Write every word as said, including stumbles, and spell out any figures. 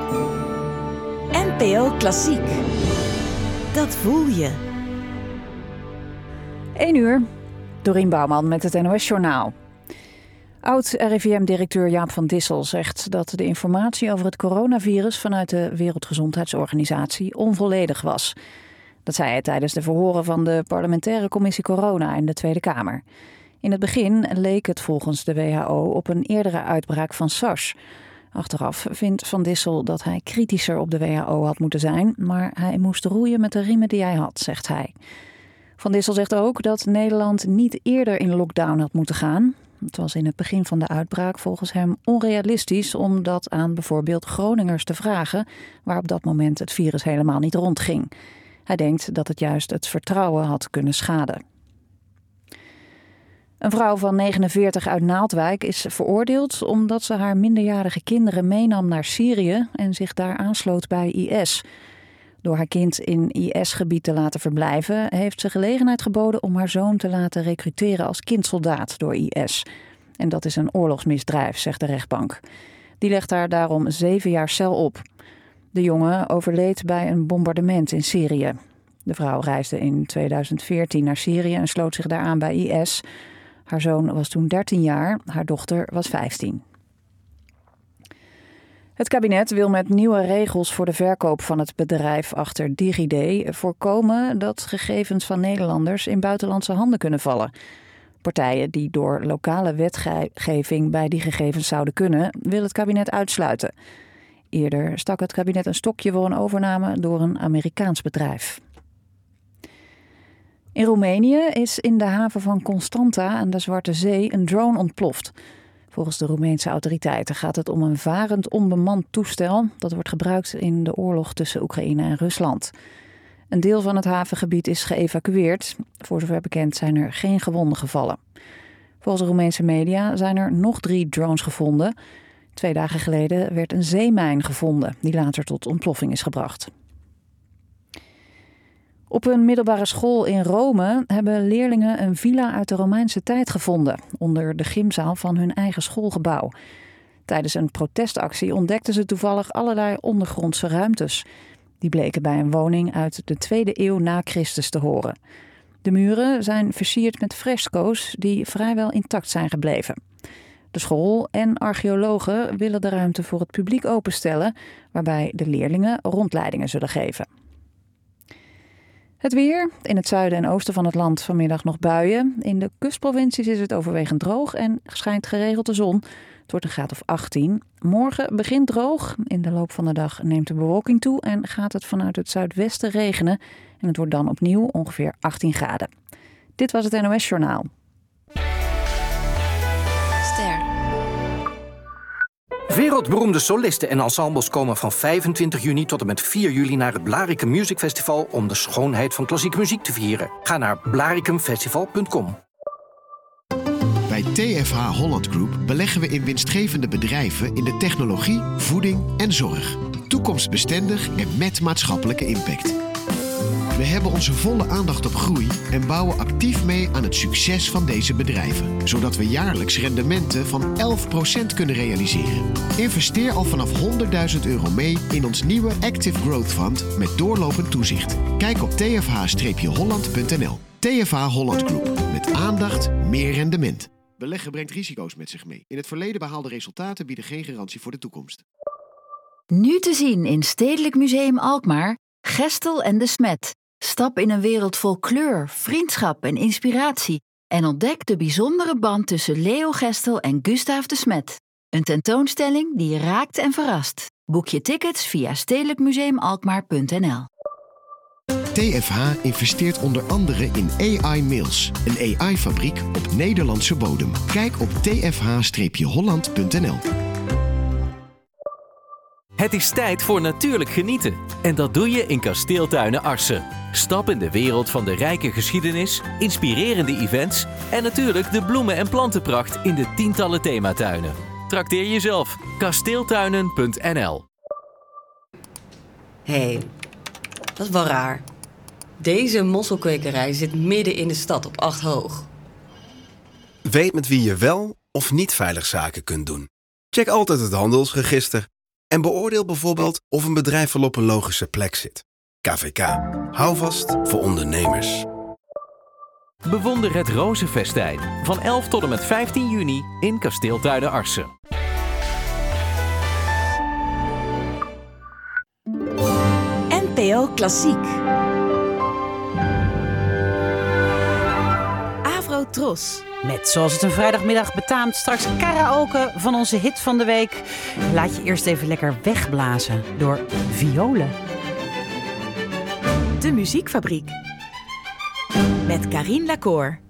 N P O Klassiek. Dat voel je. één uur. Dorien Bouwman met het N O S-journaal. Oud-R I V M-directeur Jaap van Dissel zegt dat de informatie over het coronavirus vanuit de Wereldgezondheidsorganisatie onvolledig was. Dat zei hij tijdens de verhoren van de parlementaire commissie Corona in de Tweede Kamer. In het begin leek het volgens de W H O op een eerdere uitbraak van SARS. Achteraf vindt Van Dissel dat hij kritischer op de W H O had moeten zijn, maar hij moest roeien met de riemen die hij had, zegt hij. Van Dissel zegt ook dat Nederland niet eerder in lockdown had moeten gaan. Het was in het begin van de uitbraak volgens hem onrealistisch om dat aan bijvoorbeeld Groningers te vragen, waar op dat moment het virus helemaal niet rondging. Hij denkt dat het juist het vertrouwen had kunnen schaden. Een vrouw van negenenveertig uit Naaldwijk is veroordeeld omdat ze haar minderjarige kinderen meenam naar Syrië en zich daar aansloot bij I S. Door haar kind in I S-gebied te laten verblijven, heeft ze gelegenheid geboden om haar zoon te laten recruteren als kindsoldaat door I S. En dat is een oorlogsmisdrijf, zegt de rechtbank. Die legt haar daarom zeven jaar cel op. De jongen overleed bij een bombardement in Syrië. De vrouw reisde in tweeduizend veertien naar Syrië en sloot zich daar aan bij I S. Haar zoon was toen dertien jaar, haar dochter was vijftien. Het kabinet wil met nieuwe regels voor de verkoop van het bedrijf achter DigiD voorkomen dat gegevens van Nederlanders in buitenlandse handen kunnen vallen. Partijen die door lokale wetgeving bij die gegevens zouden kunnen, wil het kabinet uitsluiten. Eerder stak het kabinet een stokje voor een overname door een Amerikaans bedrijf. In Roemenië is in de haven van Constanta aan de Zwarte Zee een drone ontploft. Volgens de Roemeense autoriteiten gaat het om een varend onbemand toestel dat wordt gebruikt in de oorlog tussen Oekraïne en Rusland. Een deel van het havengebied is geëvacueerd. Voor zover bekend zijn er geen gewonden gevallen. Volgens de Roemeense media zijn er nog drie drones gevonden. Twee dagen geleden werd een zeemijn gevonden die later tot ontploffing is gebracht. Op een middelbare school in Rome hebben leerlingen een villa uit de Romeinse tijd gevonden, onder de gymzaal van hun eigen schoolgebouw. Tijdens een protestactie ontdekten ze toevallig allerlei ondergrondse ruimtes. Die bleken bij een woning uit de tweede eeuw na Christus te horen. De muren zijn versierd met fresco's die vrijwel intact zijn gebleven. De school en archeologen willen de ruimte voor het publiek openstellen, waarbij de leerlingen rondleidingen zullen geven. Het weer. In het zuiden en oosten van het land vanmiddag nog buien. In de kustprovincies is het overwegend droog en schijnt geregeld de zon. Het wordt een graad of achttien. Morgen begint droog. In de loop van de dag neemt de bewolking toe en gaat het vanuit het zuidwesten regenen. En het wordt dan opnieuw ongeveer achttien graden. Dit was het N O S-journaal. Ster. Wereldberoemde solisten en ensembles komen van vijfentwintig juni tot en met vier juli naar het Blaricum Music Festival om de schoonheid van klassieke muziek te vieren. Ga naar blaricumfestival punt com. Bij T F H Holland Group beleggen we in winstgevende bedrijven in de technologie, voeding en zorg. Toekomstbestendig en met maatschappelijke impact. We hebben onze volle aandacht op groei en bouwen actief mee aan het succes van deze bedrijven. Zodat we jaarlijks rendementen van elf procent kunnen realiseren. Investeer al vanaf honderdduizend euro mee in ons nieuwe Active Growth Fund met doorlopend toezicht. Kijk op t f h holland punt n l. T F H Holland Group. Met aandacht, meer rendement. Beleggen brengt risico's met zich mee. In het verleden behaalde resultaten bieden geen garantie voor de toekomst. Nu te zien in Stedelijk Museum Alkmaar, Gestel en de Smet. Stap in een wereld vol kleur, vriendschap en inspiratie en ontdek de bijzondere band tussen Leo Gestel en Gustaaf de Smet. Een tentoonstelling die je raakt en verrast. Boek je tickets via stedelijk museum alkmaar punt n l. T F H investeert onder andere in A I Mills, een A I-fabriek op Nederlandse bodem. Kijk op t f h holland punt n l. Het is tijd voor natuurlijk genieten. En dat doe je in Kasteeltuinen Arsen. Stap in de wereld van de rijke geschiedenis, inspirerende events en natuurlijk de bloemen- en plantenpracht in de tientallen thematuinen. Trakteer jezelf. kasteeltuinen punt n l. Hé, hey, dat is wel raar. Deze mosselkwekerij zit midden in de stad op acht hoog. Weet met wie je wel of niet veilig zaken kunt doen. Check altijd het handelsregister. En beoordeel bijvoorbeeld of een bedrijf wel op een logische plek zit. K V K. Hou vast voor ondernemers. Bewonder het Rozenfestijn van elf tot en met vijftien juni in Kasteeltuinen Arsen. N P O Klassiek. Avro Tros. Met, zoals het een vrijdagmiddag betaamt, straks karaoke van onze hit van de week. Laat je eerst even lekker wegblazen door violen. De Muziekfabriek. Met Carien Lacour.